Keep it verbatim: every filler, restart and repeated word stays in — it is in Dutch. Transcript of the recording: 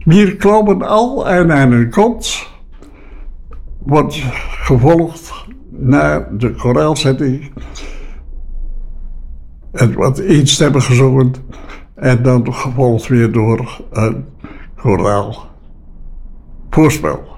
Wir kloppen al en aan een kont wordt gevolgd naar de koraalzetting. Het wordt één stemmen gezongen en dan gevolgd weer door een koraal voorspel.